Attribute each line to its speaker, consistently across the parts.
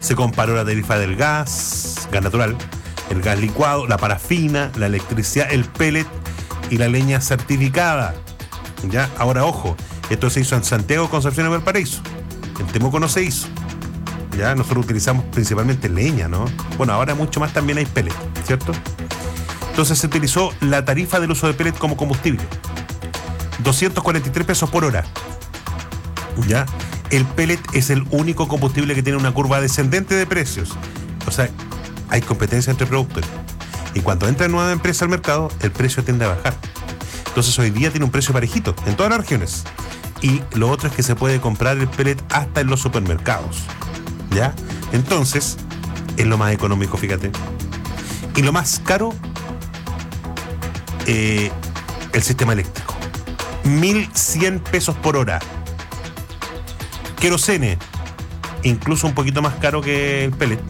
Speaker 1: Se comparó la tarifa del gas natural, el gas licuado, la parafina, la electricidad, el pellet y la leña certificada. Ya, ahora ojo, esto se hizo en Santiago, Concepción y Valparaíso. En Temuco no se hizo. Ya, nosotros utilizamos principalmente leña, ¿no? Bueno, ahora mucho más también hay pellet, ¿cierto? Entonces se utilizó la tarifa del uso de pellet como combustible. 243 pesos por hora. ¿Ya? El pellet es el único combustible que tiene una curva descendente de precios. O sea, hay competencia entre productores. Y cuando entra nueva empresa al mercado, el precio tiende a bajar. Entonces hoy día tiene un precio parejito en todas las regiones. Y lo otro es que se puede comprar el pellet hasta en los supermercados. ¿Ya? Entonces, es lo más económico, fíjate. Y lo más caro, el sistema eléctrico. 1.100 pesos por hora. Querosene, incluso un poquito más caro que el pellet.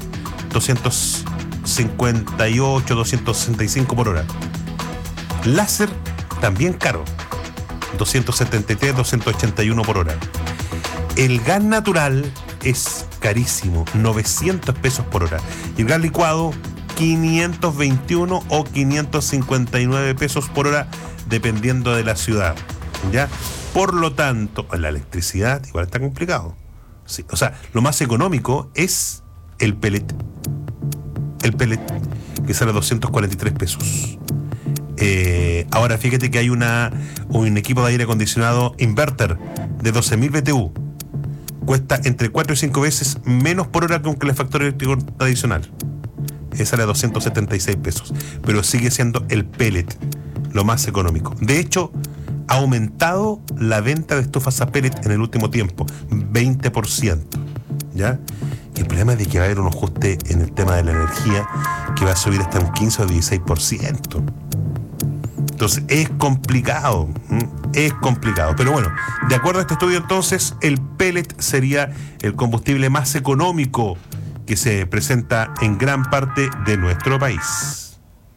Speaker 1: 258, 265 por hora. Láser, también caro. 273, 281 por hora. El gas natural es carísimo, 900 pesos por hora. Y el gas licuado, 521 o 559 pesos por hora, dependiendo de la ciudad. ¿Ya? Por lo tanto, la electricidad igual está complicado. Sí, o sea, lo más económico es el pellet. El pellet, que sale a 243 pesos. Ahora fíjate que hay un equipo de aire acondicionado inverter de 12.000 BTU. Cuesta entre 4 y 5 veces menos por hora que un calefactor eléctrico tradicional. Sale a 276 pesos. Pero sigue siendo el pellet lo más económico. De hecho, ha aumentado la venta de estufas a pellet en el último tiempo, 20%. ¿Ya? Y el problema es de que va a haber un ajuste en el tema de la energía que va a subir hasta un 15 o 16%. Entonces es complicado, pero bueno, de acuerdo a este estudio entonces, el pellet sería el combustible más económico que se presenta en gran parte de nuestro país.